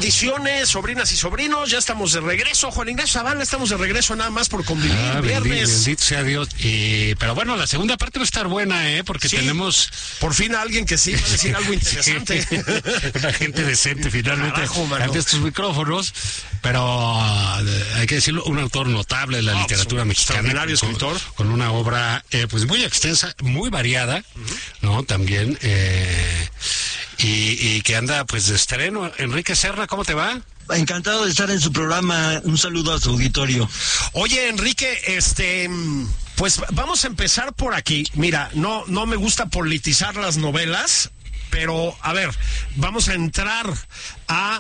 Bendiciones, sobrinas y sobrinos, ya estamos de regreso. Juan Ignacio Zavala, estamos de regreso nada más por convivir. Viernes. Bendito sea Dios. Pero bueno, la segunda parte va a estar buena, porque sí, tenemos... Por fin a alguien que sí va a decir algo interesante. Sí. Una gente decente, finalmente, Carajo, ante estos micrófonos. Pero hay que decirlo, un autor notable de la literatura mexicana. Extraordinario escritor. Con una obra pues muy extensa, muy variada, ¿no? También... Y que anda pues de estreno. Enrique Serra, ¿cómo te va? Encantado de estar en su programa. Un saludo a su auditorio. Oye, Enrique, pues vamos a empezar por aquí. Mira, no me gusta politizar las novelas, pero a ver, vamos a entrar a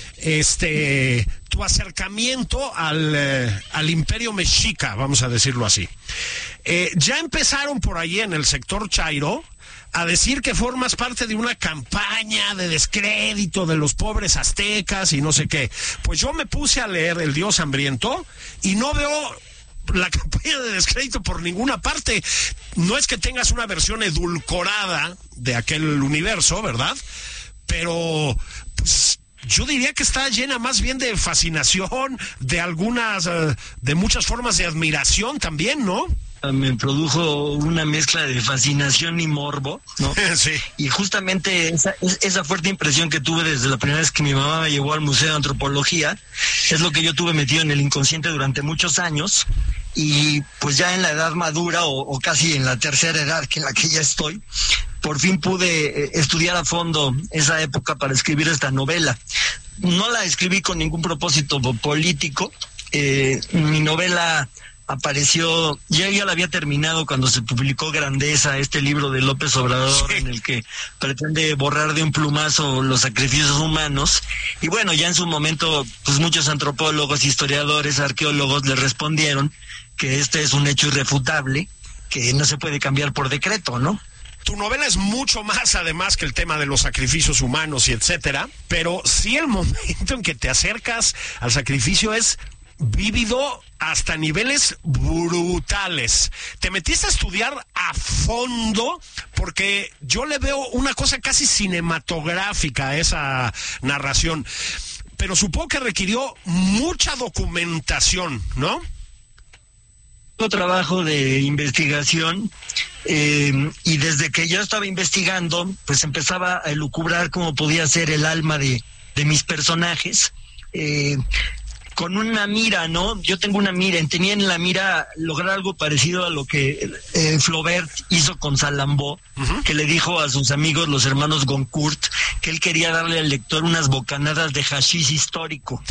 tu acercamiento al Imperio Mexica, vamos a decirlo así. Ya empezaron por ahí en el sector chairo a decir que formas parte de una campaña de descrédito de los pobres aztecas y no sé qué. Pues yo me puse a leer El Dios Hambriento y no veo la campaña de descrédito por ninguna parte. No es que tengas una versión edulcorada de aquel universo, ¿verdad? Pero pues yo diría que está llena más bien de fascinación, de muchas formas de admiración también, ¿no? Me produjo una mezcla de fascinación y morbo, ¿no? Sí. Y justamente esa fuerte impresión que tuve desde la primera vez que mi mamá me llevó al Museo de Antropología, es lo que yo tuve metido en el inconsciente durante muchos años, y pues ya en la edad madura, o casi en la tercera edad que en la que ya estoy, por fin pude estudiar a fondo esa época para escribir esta novela. No la escribí con ningún propósito político. Mi novela apareció, ya la había terminado cuando se publicó Grandeza, este libro de López Obrador, sí, en el que pretende borrar de un plumazo los sacrificios humanos. Y bueno, ya en su momento, pues muchos antropólogos, historiadores, arqueólogos le respondieron que este es un hecho irrefutable, que no se puede cambiar por decreto, ¿no? Tu novela es mucho más, además, que el tema de los sacrificios humanos y etcétera, pero sí el momento en que te acercas al sacrificio es vívido hasta niveles brutales. Te metiste a estudiar a fondo, porque yo le veo una cosa casi cinematográfica a esa narración, pero supongo que requirió mucha documentación, ¿no? Trabajo de investigación, y desde que yo estaba investigando, pues empezaba a elucubrar cómo podía ser el alma de mis personajes, con una mira, ¿no? Yo tengo una mira, tenía en la mira lograr algo parecido a lo que Flaubert hizo con Salambó, que le dijo a sus amigos, los hermanos Goncourt, que él quería darle al lector unas bocanadas de hashish histórico.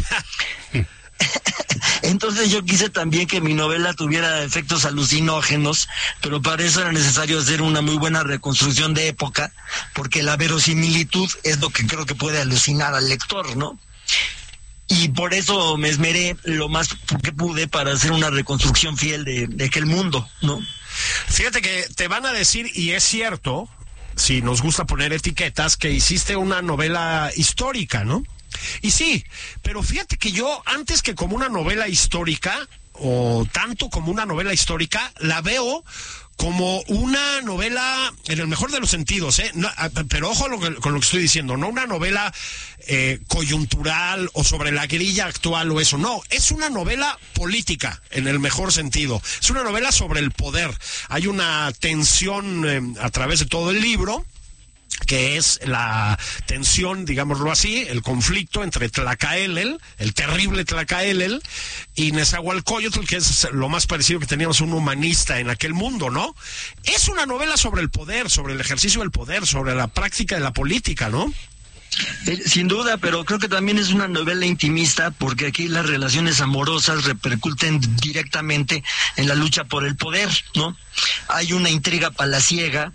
Entonces yo quise también que mi novela tuviera efectos alucinógenos, pero para eso era necesario hacer una muy buena reconstrucción de época, porque la verosimilitud es lo que creo que puede alucinar al lector, ¿no? Y por eso me esmeré lo más que pude para hacer una reconstrucción fiel de aquel mundo, ¿no? Fíjate que te van a decir, y es cierto, si nos gusta poner etiquetas, que hiciste una novela histórica, ¿no? Y sí, pero fíjate que yo, antes que como una novela histórica, o tanto como una novela histórica, la veo como una novela, en el mejor de los sentidos, no, pero ojo con lo que estoy diciendo, no una novela coyuntural o sobre la grilla actual o eso, no, es una novela política, en el mejor sentido, es una novela sobre el poder. Hay una tensión a través de todo el libro, que es la tensión, digámoslo así, el conflicto entre Tlacaelel, el terrible Tlacaelel, y Nezahualcóyotl, que es lo más parecido que teníamos a un humanista en aquel mundo, ¿no? Es una novela sobre el poder, sobre el ejercicio del poder, sobre la práctica de la política, ¿no? Sin duda, pero creo que también es una novela intimista, porque aquí las relaciones amorosas repercuten directamente en la lucha por el poder, ¿no? Hay una intriga palaciega,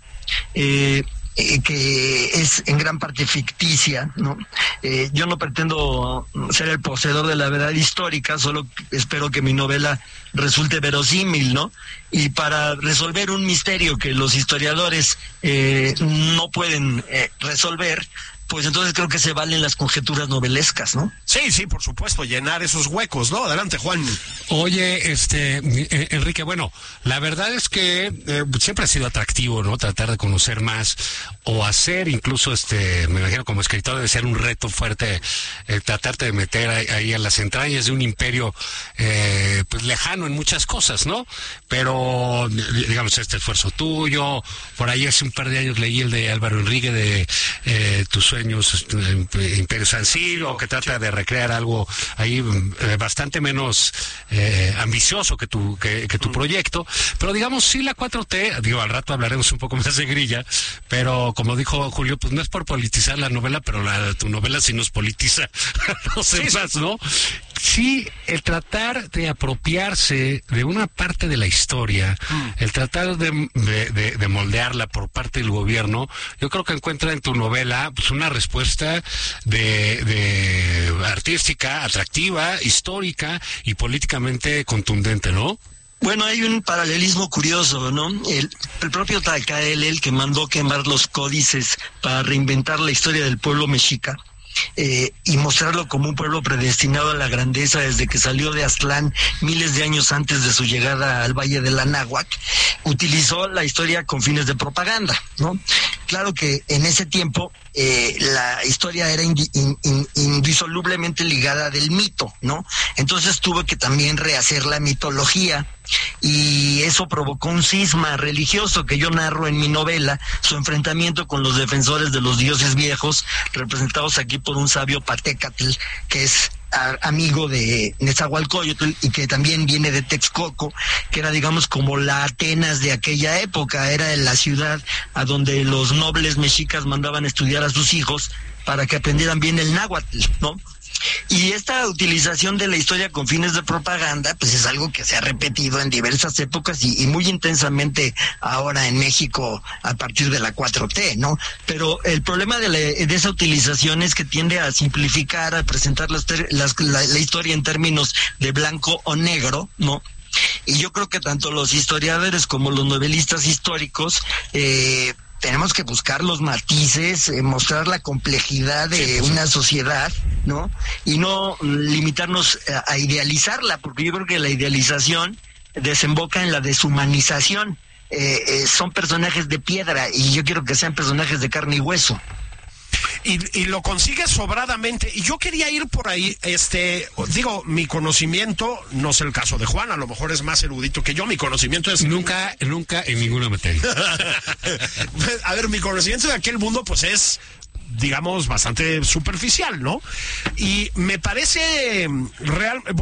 que es en gran parte ficticia, ¿no? Yo no pretendo ser el poseedor de la verdad histórica, solo espero que mi novela resulte verosímil, ¿no? Y para resolver un misterio que los historiadores no pueden resolver, pues entonces creo que se valen las conjeturas novelescas, ¿no? Sí, por supuesto, llenar esos huecos, ¿no? Adelante, Juan. Oye, Enrique, bueno, la verdad es que siempre ha sido atractivo, ¿no? Tratar de conocer más o hacer, incluso, me imagino como escritor debe ser un reto fuerte, tratarte de meter ahí a las entrañas de un imperio, pues lejano en muchas cosas, ¿no? Pero, digamos, este esfuerzo tuyo, por ahí hace un par de años leí el de Álvaro Enrique de Tus sueños, Imperio San Siro, que trata de recrear algo ahí bastante menos ambicioso que tu proyecto, pero digamos, sí, la 4T, digo, al rato hablaremos un poco más de grilla, pero como dijo Julio, pues no es por politizar la novela, pero tu novela sí nos politiza a los demás, ¿no? Sí, el tratar de apropiarse de una parte de la historia, el tratar de moldearla por parte del gobierno, yo creo que encuentra en tu novela pues una respuesta de artística, atractiva, histórica y políticamente contundente, ¿no? Bueno, hay un paralelismo curioso, ¿no? El propio Tlacael, el que mandó quemar los códices para reinventar la historia del pueblo mexica, y mostrarlo como un pueblo predestinado a la grandeza desde que salió de Aztlán miles de años antes de su llegada al Valle del Anáhuac, utilizó la historia con fines de propaganda, ¿no? Claro que en ese tiempo la historia era indisolublemente ligada del mito, ¿no? Entonces tuvo que también rehacer la mitología, y eso provocó un cisma religioso que yo narro en mi novela, su enfrentamiento con los defensores de los dioses viejos, representados aquí por un sabio Patécatl, que es amigo de Nezahualcóyotl y que también viene de Texcoco, que era, digamos, como la Atenas de aquella época, era la ciudad a donde los nobles mexicas mandaban estudiar a sus hijos para que aprendieran bien el náhuatl, ¿no? Y esta utilización de la historia con fines de propaganda, pues es algo que se ha repetido en diversas épocas y muy intensamente ahora en México a partir de la 4T, ¿no? Pero el problema de esa utilización es que tiende a simplificar, a presentar la historia en términos de blanco o negro, ¿no? Y yo creo que tanto los historiadores como los novelistas históricos tenemos que buscar los matices, mostrar la complejidad de una sociedad, ¿no? Y no limitarnos a idealizarla, porque yo creo que la idealización desemboca en la deshumanización. Son personajes de piedra y yo quiero que sean personajes de carne y hueso. Y lo consigue sobradamente. Y yo quería ir por ahí, digo, mi conocimiento, no es el caso de Juan, a lo mejor es más erudito que yo, mi conocimiento es... Nunca en ninguna materia. A ver, mi conocimiento de aquel mundo, pues es, digamos, bastante superficial, ¿no? Y me parece real...